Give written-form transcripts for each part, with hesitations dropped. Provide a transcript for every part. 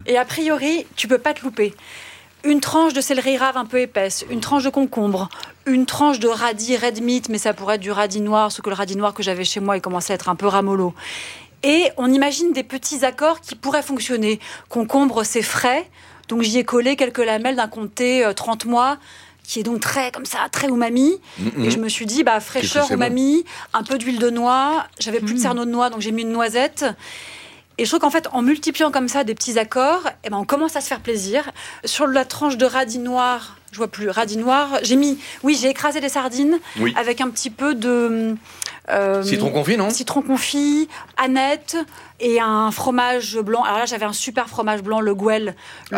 Et a priori, tu peux pas te louper. Une tranche de céleri rave un peu épaisse, une tranche de concombre, une tranche de radis red meat, mais ça pourrait être du radis noir, sauf que le radis noir que j'avais chez moi, il commençait à être un peu ramollo. Et on imagine des petits accords qui pourraient fonctionner. Concombre, c'est frais, donc j'y ai collé quelques lamelles d'un comté 30 mois, qui est donc très, comme ça, très umami. Et je me suis dit, fraîcheur, umami, un peu d'huile de noix. J'avais plus de cerneau de noix, donc j'ai mis une noisette. Et je trouve qu'en fait, en multipliant comme ça des petits accords, on commence à se faire plaisir. Sur la tranche de radis noir, je vois plus, radis noir, j'ai écrasé des sardines avec un petit peu de... citron confit, non ? Citron confit, aneth et un fromage blanc. Alors là, j'avais un super fromage blanc, le Gouel.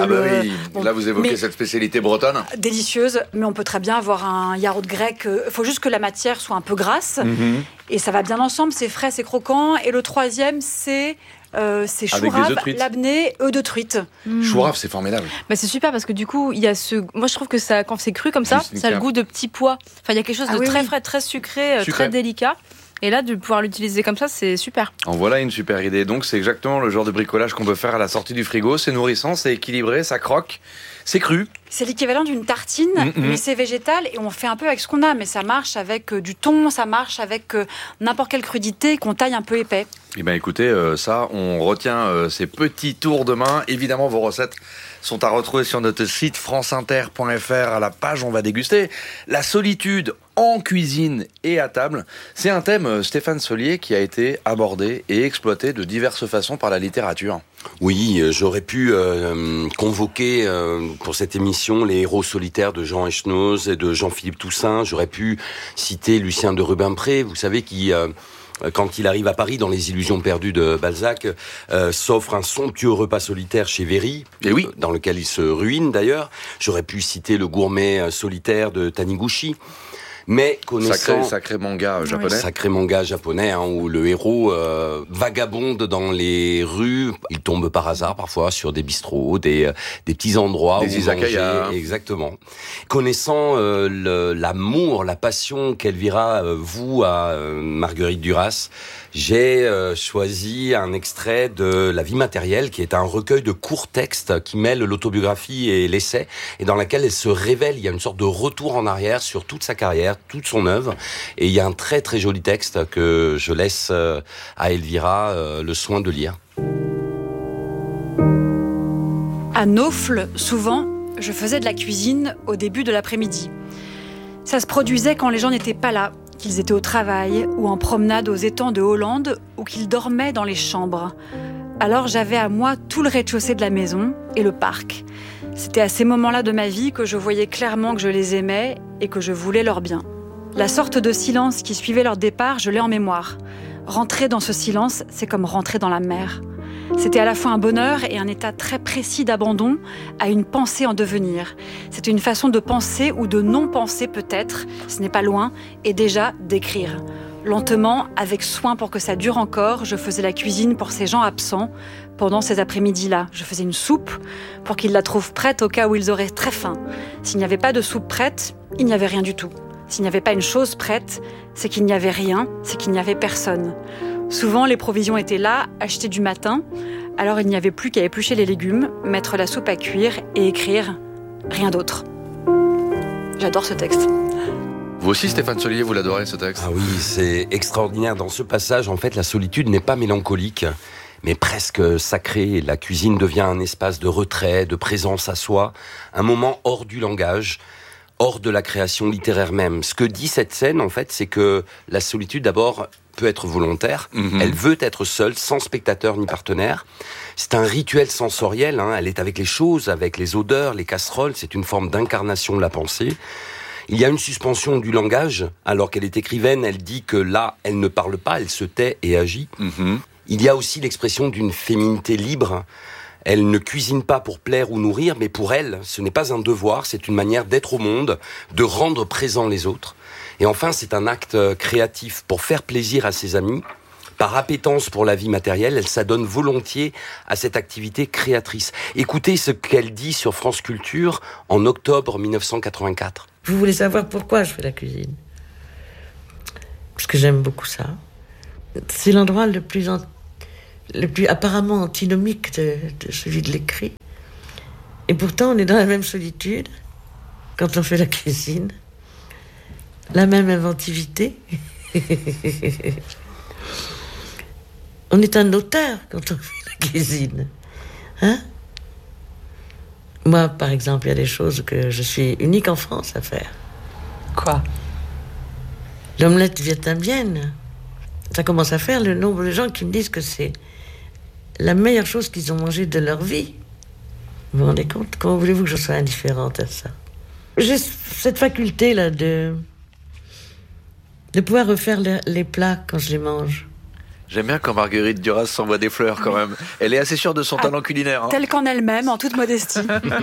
Là, vous évoquez cette spécialité bretonne. Délicieuse, mais on peut très bien avoir un yaourt grec. Il faut juste que la matière soit un peu grasse. Et ça va bien ensemble, c'est frais, c'est croquant. Et le troisième, c'est chourave, labné, œufs de truite. Chourave, c'est formidable. C'est super parce que du coup, il y a moi je trouve que ça, quand c'est cru comme ça, ça a le goût de petits pois. Enfin, il y a quelque chose de très frais, très sucré, très délicat. Et là, de pouvoir l'utiliser comme ça, c'est super. En voilà une super idée. Donc, c'est exactement le genre de bricolage qu'on peut faire à la sortie du frigo. C'est nourrissant, c'est équilibré, ça croque, c'est cru. C'est l'équivalent d'une tartine, mais c'est végétal et on fait un peu avec ce qu'on a. Mais ça marche avec du thon, ça marche avec n'importe quelle crudité qu'on taille un peu épais. Eh bien, écoutez, ça, on retient ces petits tours de main. Évidemment, vos recettes sont à retrouver sur notre site franceinter.fr à la page On va déguster. La solitude en cuisine et à table, c'est un thème, Stéphane Solier, qui a été abordé et exploité de diverses façons par la littérature. Oui, j'aurais pu convoquer pour cette émission les héros solitaires de Jean Echenoz et de Jean-Philippe Toussaint. J'aurais pu citer Lucien de Rubempré, vous savez, qui... quand il arrive à Paris, dans Les Illusions perdues de Balzac, s'offre un somptueux repas solitaire chez Véry, dans lequel il se ruine d'ailleurs. J'aurais pu citer le gourmet solitaire de Taniguchi. Mais connaissant... Sacré manga japonais. Sacré manga japonais, où le héros vagabonde dans les rues. Il tombe par hasard parfois sur des bistrots, des petits endroits des izakaya. Manger. Exactement. Connaissant l'amour, la passion qu'Elvira voue à Marguerite Duras, j'ai choisi un extrait de La vie matérielle, qui est un recueil de courts textes qui mêle l'autobiographie et l'essai, et dans laquelle elle se révèle. Il y a une sorte de retour en arrière sur toute sa carrière, toute son œuvre, et il y a un très très joli texte que je laisse à Elvira le soin de lire. À Naufle, souvent, je faisais de la cuisine au début de l'après-midi. Ça se produisait quand les gens n'étaient pas là, qu'ils étaient au travail ou en promenade aux étangs de Hollande ou qu'ils dormaient dans les chambres. Alors j'avais à moi tout le rez-de-chaussée de la maison et le parc. C'était à ces moments-là de ma vie que je voyais clairement que je les aimais et que je voulais leur bien. La sorte de silence qui suivait leur départ, je l'ai en mémoire. Rentrer dans ce silence, c'est comme rentrer dans la mer. C'était à la fois un bonheur et un état très précis d'abandon à une pensée en devenir. C'était une façon de penser ou de non-penser peut-être, ce n'est pas loin, et déjà d'écrire. Lentement, avec soin pour que ça dure encore, je faisais la cuisine pour ces gens absents pendant ces après-midi-là. Je faisais une soupe pour qu'ils la trouvent prête au cas où ils auraient très faim. S'il n'y avait pas de soupe prête, il n'y avait rien du tout. S'il n'y avait pas une chose prête, c'est qu'il n'y avait rien, c'est qu'il n'y avait personne. Souvent, les provisions étaient là, achetées du matin. Alors, il n'y avait plus qu'à éplucher les légumes, mettre la soupe à cuire et écrire. Rien d'autre. J'adore ce texte. Vous aussi, Stéphane Solier, vous l'adorez, ce texte ? Ah oui, c'est extraordinaire. Dans ce passage, en fait, la solitude n'est pas mélancolique, mais presque sacrée. La cuisine devient un espace de retrait, de présence à soi, un moment hors du langage, hors de la création littéraire même. Ce que dit cette scène, en fait, c'est que la solitude, d'abord, peut être volontaire. Elle veut être seule, sans spectateur ni partenaire. C'est un rituel sensoriel. Elle est avec les choses, avec les odeurs, les casseroles. C'est une forme d'incarnation de la pensée. Il y a une suspension du langage. Alors qu'elle est écrivaine, elle dit que là, elle ne parle pas, elle se tait et agit. Il y a aussi l'expression d'une féminité libre. Elle ne cuisine pas pour plaire ou nourrir, mais pour elle, ce n'est pas un devoir, c'est une manière d'être au monde, de rendre présents les autres. Et enfin, c'est un acte créatif pour faire plaisir à ses amis. Par appétence pour la vie matérielle, elle s'adonne volontiers à cette activité créatrice. Écoutez ce qu'elle dit sur France Culture en octobre 1984. Vous voulez savoir pourquoi je fais la cuisine ? Parce que j'aime beaucoup ça. C'est l'endroit le plus le plus apparemment antinomique de celui de l'écrit. Et pourtant, on est dans la même solitude quand on fait la cuisine, la même inventivité. On est un auteur quand on fait la cuisine. Hein? Moi, par exemple, il y a des choses que je suis unique en France à faire. Quoi? L'omelette vietnamienne. Ça commence à faire le nombre de gens qui me disent que c'est la meilleure chose qu'ils ont mangée de leur vie. Vous vous rendez compte? Comment voulez-vous que je sois indifférente à ça? J'ai cette faculté-là de pouvoir refaire les plats quand je les mange. J'aime bien quand Marguerite Duras s'envoie des fleurs quand même. Elle est assez sûre de son talent culinaire. Telle qu'en elle-même, en toute modestie.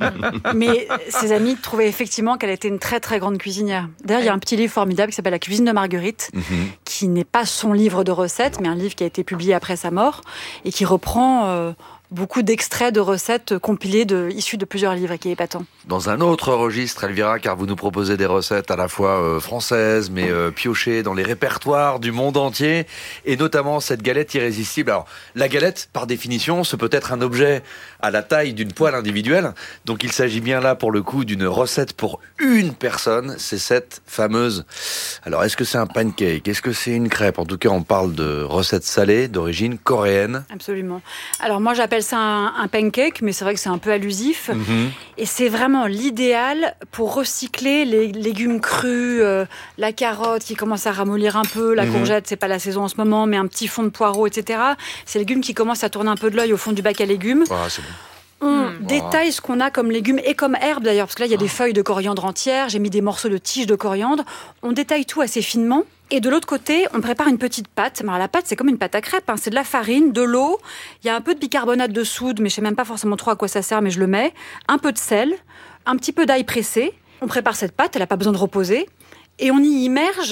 Mais ses amis trouvaient effectivement qu'elle était une très très grande cuisinière. D'ailleurs, il y a un petit livre formidable qui s'appelle La cuisine de Marguerite, qui n'est pas son livre de recettes, mais un livre qui a été publié après sa mort et qui reprend beaucoup d'extraits de recettes compilés issus de plusieurs livres et qui est épatant. Dans un autre registre, Elvira, car vous nous proposez des recettes à la fois françaises, mais piochées dans les répertoires du monde entier, et notamment cette galette irrésistible. Alors, la galette, par définition, ce peut être un objet à la taille d'une poêle individuelle, donc il s'agit bien là, pour le coup, d'une recette pour une personne, c'est cette fameuse... Alors, est-ce que c'est un pancake? Est-ce que c'est une crêpe? En tout cas, on parle de recettes salées d'origine coréenne. Absolument. Alors, moi, j'appelle ça un pancake, mais c'est vrai que c'est un peu allusif. Et c'est vraiment l'idéal pour recycler les légumes crus, la carotte qui commence à ramollir un peu, la courgette, c'est pas la saison en ce moment, mais un petit fond de poireau, etc. Ces légumes qui commencent à tourner un peu de l'œil au fond du bac à légumes. Ah, c'est bon. On détaille ce qu'on a comme légumes et comme herbes d'ailleurs, parce que là il y a des feuilles de coriandre entières, j'ai mis des morceaux de tiges de coriandre. On détaille tout assez finement. Et de l'autre côté, on prépare une petite pâte. Alors la pâte, c'est comme une pâte à crêpes, hein. C'est de la farine, de l'eau, il y a un peu de bicarbonate de soude, mais je sais même pas forcément trop à quoi ça sert, mais je le mets. Un peu de sel, un petit peu d'ail pressé. On prépare cette pâte, elle n'a pas besoin de reposer. Et on y immerge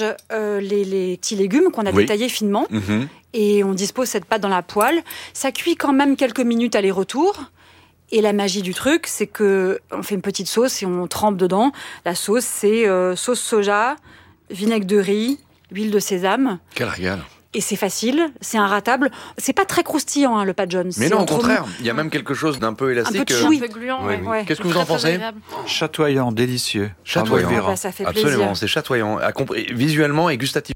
les petits légumes qu'on a détaillés finement. Et on dispose cette pâte dans la poêle. Ça cuit quand même quelques minutes aller-retour. Et la magie du truc, c'est que on fait une petite sauce et on trempe dedans. La sauce, c'est sauce soja, vinaigre de riz, huile de sésame. Quel régal! Et c'est facile, c'est inratable. C'est pas très croustillant, hein, le pâte jaune. Mais non, au contraire, il y a même quelque chose d'un peu élastique. Un peu chewy. Un peu gluant, ouais. Qu'est-ce que vous en pensez? Chatoyant, délicieux. Chatoyant. Ça fait plaisir. Absolument, c'est chatoyant, visuellement et gustativement.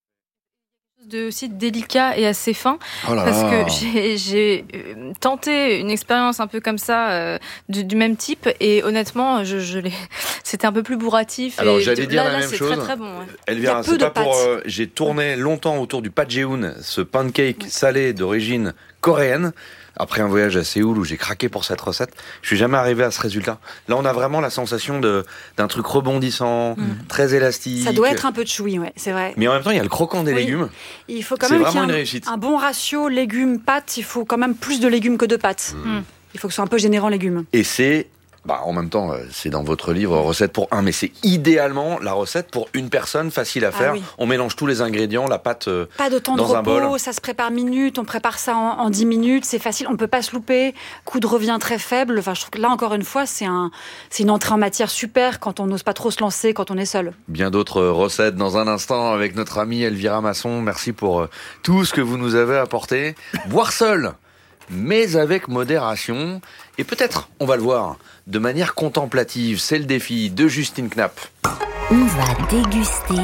Aussi délicat et assez fin, parce que j'ai tenté une expérience un peu comme ça du même type et honnêtement c'était un peu plus bourratif. Alors et j'allais dire la même chose. Très, très bon, ouais. Elvira, c'est pas pour j'ai tourné longtemps autour du pad jeon, ce pancake salé d'origine coréenne. Après un voyage à Séoul où j'ai craqué pour cette recette, je suis jamais arrivé à ce résultat. Là, on a vraiment la sensation d'un truc rebondissant, très élastique. Ça doit être un peu chewy, ouais, c'est vrai. Mais en même temps, il y a le croquant des légumes. Il faut quand même vraiment une réussite. Un bon ratio légumes-pâtes. Il faut quand même plus de légumes que de pâtes. Il faut que ce soit un peu généreux en légumes. Et c'est... en même temps, c'est dans votre livre recette pour un, mais c'est idéalement la recette pour une personne, facile à faire. On mélange tous les ingrédients, la pâte pas de temps dans de un bol. repos, ça se prépare minutes, on prépare ça en 10 minutes, c'est facile, on peut pas se louper, coût de revient très faible. Enfin, je trouve que là, encore une fois, c'est une entrée en matière super quand on n'ose pas trop se lancer, quand on est seul. Bien d'autres recettes dans un instant avec notre amie Elvira Masson. Merci pour tout ce que vous nous avez apporté. Boire seul, mais avec modération. Et peut-être, on va le voir, de manière contemplative. C'est le défi de Justine Knapp. On va déguster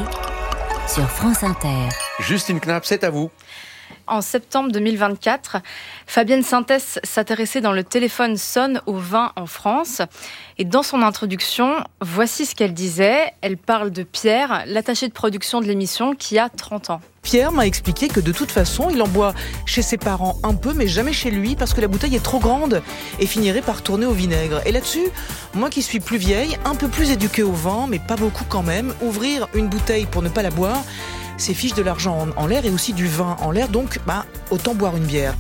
sur France Inter. Justine Knapp, c'est à vous. En septembre 2024, Fabienne Sintès s'intéressait dans Le téléphone sonne au vin en France. Et dans son introduction, voici ce qu'elle disait. Elle parle de Pierre, l'attaché de production de l'émission, qui a 30 ans. Pierre m'a expliqué que de toute façon, il en boit chez ses parents un peu, mais jamais chez lui, parce que la bouteille est trop grande et finirait par tourner au vinaigre. Et là-dessus, moi qui suis plus vieille, un peu plus éduquée au vin, mais pas beaucoup quand même, ouvrir une bouteille pour ne pas la boire, c'est fiche de l'argent en l'air et aussi du vin en l'air, donc autant boire une bière.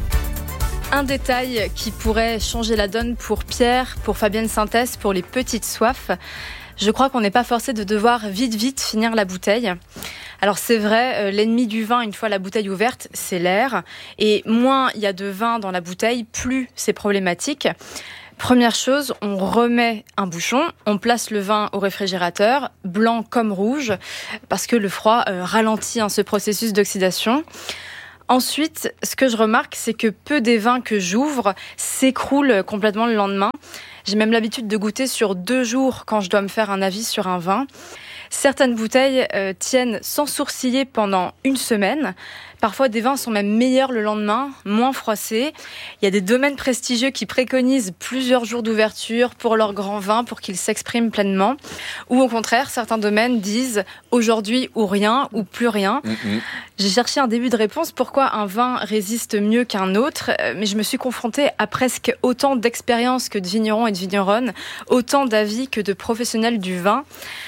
Un détail qui pourrait changer la donne pour Pierre, pour Fabienne Sintès, pour les petites soifs. Je crois qu'on n'est pas forcé de devoir vite finir la bouteille. Alors c'est vrai, l'ennemi du vin, une fois la bouteille ouverte, c'est l'air. Et moins il y a de vin dans la bouteille, plus c'est problématique. Première chose, on remet un bouchon, on place le vin au réfrigérateur, blanc comme rouge, parce que le froid ralentit ce processus d'oxydation. Ensuite, ce que je remarque, c'est que peu des vins que j'ouvre s'écroulent complètement le lendemain. J'ai même l'habitude de goûter sur 2 jours quand je dois me faire un avis sur un vin. Certaines bouteilles tiennent sans sourciller pendant 1 semaine. Parfois, des vins sont même meilleurs le lendemain, moins froissés. Il y a des domaines prestigieux qui préconisent plusieurs jours d'ouverture pour leurs grands vins, pour qu'ils s'expriment pleinement. Ou au contraire, certains domaines disent aujourd'hui ou rien, ou plus rien. J'ai cherché un début de réponse pourquoi un vin résiste mieux qu'un autre, mais je me suis confrontée à presque autant d'expériences que de vignerons et de vigneronnes, autant d'avis que de professionnels du vin.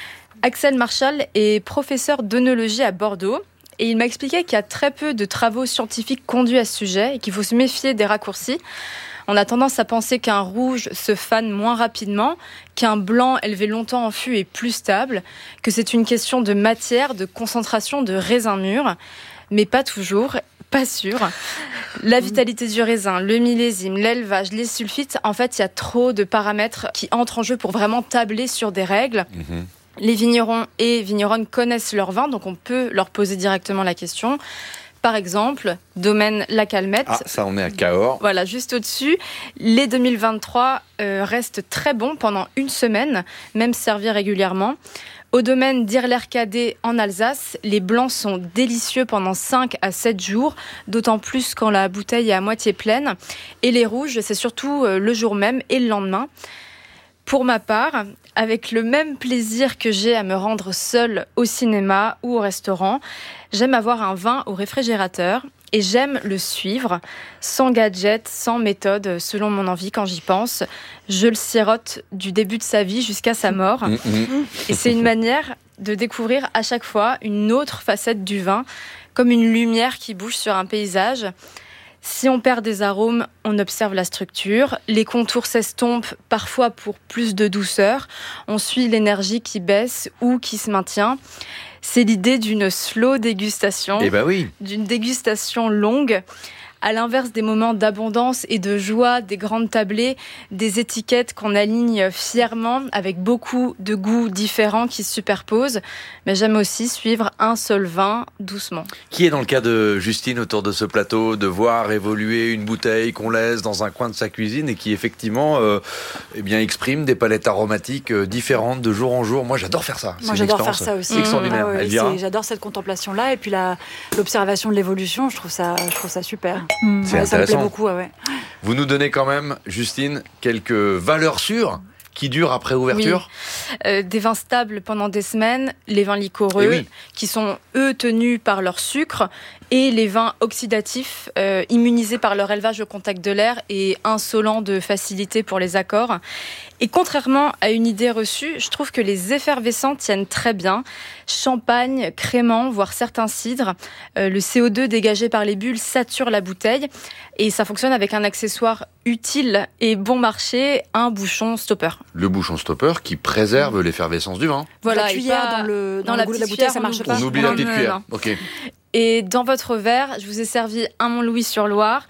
Axel Marchal est professeur d'œnologie à Bordeaux et il m'a expliqué qu'il y a très peu de travaux scientifiques conduits à ce sujet et qu'il faut se méfier des raccourcis. On a tendance à penser qu'un rouge se fane moins rapidement, qu'un blanc élevé longtemps en fût est plus stable, que c'est une question de matière, de concentration, de raisin mûr, mais pas toujours. Pas sûr. La vitalité du raisin, le millésime, l'élevage, les sulfites, en fait, il y a trop de paramètres qui entrent en jeu pour vraiment tabler sur des règles. Les vignerons et vigneronnes connaissent leur vin, donc on peut leur poser directement la question. Par exemple, domaine La Calmette. Ah, ça, on est à Cahors. Voilà, juste au-dessus. Les 2023 restent très bons pendant 1 semaine, même servis régulièrement. Au domaine d'Irler-Cadet en Alsace, les blancs sont délicieux pendant 5 à 7 jours, d'autant plus quand la bouteille est à moitié pleine. Et les rouges, c'est surtout le jour même et le lendemain. Pour ma part, avec le même plaisir que j'ai à me rendre seule au cinéma ou au restaurant, j'aime avoir un vin au réfrigérateur et j'aime le suivre, sans gadget, sans méthode, selon mon envie quand j'y pense. Je le sirote du début de sa vie jusqu'à sa mort. Et c'est une manière de découvrir à chaque fois une autre facette du vin, comme une lumière qui bouge sur un paysage. Si on perd des arômes, on observe la structure. Les contours s'estompent, parfois pour plus de douceur. On suit l'énergie qui baisse ou qui se maintient. C'est l'idée d'une slow dégustation, d'une dégustation longue. À l'inverse des moments d'abondance et de joie, des grandes tablées, des étiquettes qu'on aligne fièrement avec beaucoup de goûts différents qui se superposent. Mais j'aime aussi suivre un seul vin doucement. Qui est dans le cas de Justine autour de ce plateau, de voir évoluer une bouteille qu'on laisse dans un coin de sa cuisine et qui effectivement exprime des palettes aromatiques différentes de jour en jour. Moi, j'adore faire ça. Moi, j'adore faire ça aussi. Extraordinaire. J'adore cette contemplation-là et puis l'observation de l'évolution. Je trouve ça super. C'est intéressant. Ça me plaît beaucoup, ouais. Vous nous donnez quand même, Justine, quelques valeurs sûres qui durent après ouverture. Des vins stables pendant des semaines, les vins liquoreux, qui sont, eux, tenus par leur sucre, et les vins oxydatifs, immunisés par leur élevage au contact de l'air et insolents de facilité pour les accords. Et contrairement à une idée reçue, je trouve que les effervescents tiennent très bien. Champagne, crément, voire certains cidres. Le CO2 dégagé par les bulles sature la bouteille. Et ça fonctionne avec un accessoire utile et bon marché, un bouchon stopper. Le bouchon stopper qui préserve l'effervescence du vin. Voilà, la cuillère dans le goût de la bouteille, ça marche pas. On oublie la petite cuillère. Ok. Et dans votre verre, je vous ai servi un Montlouis-sur-Loire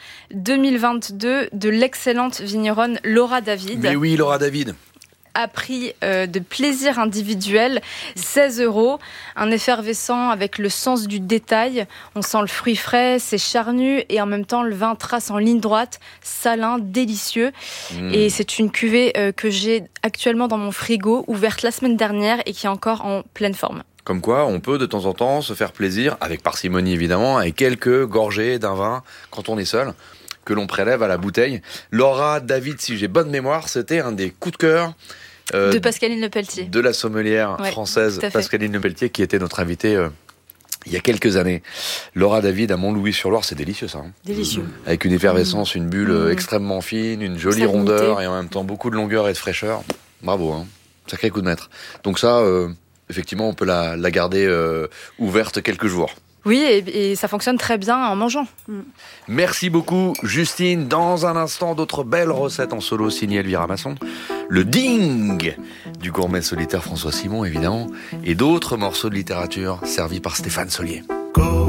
2022 de l'excellente vigneronne Laura David. Mais oui, Laura David. À prix de plaisir individuel, 16 €. Un effervescent avec le sens du détail. On sent le fruit frais, c'est charnu et en même temps le vin trace en ligne droite, salin, délicieux. Et c'est une cuvée que j'ai actuellement dans mon frigo, ouverte la semaine dernière et qui est encore en pleine forme. Comme quoi, on peut de temps en temps se faire plaisir, avec parcimonie évidemment, avec quelques gorgées d'un vin quand on est seul, que l'on prélève à la bouteille. Laura David, si j'ai bonne mémoire, c'était un des coups de cœur de Pascaline Lepelletier. De la sommelière française Pascaline Lepelletier, qui était notre invitée il y a quelques années. Laura David à Montlouis-sur-Loire, c'est délicieux ça. Délicieux. Avec une effervescence, une bulle extrêmement fine, une jolie rondeur et en même temps beaucoup de longueur et de fraîcheur. Bravo, hein. Sacré coup de maître. Donc ça... effectivement, on peut la garder ouverte quelques jours. Oui, et ça fonctionne très bien en mangeant. Merci beaucoup, Justine. Dans un instant, d'autres belles recettes en solo signées Elvira Masson. Le ding du gourmet solitaire François Simon, évidemment. Et d'autres morceaux de littérature servis par Stéphane Solier.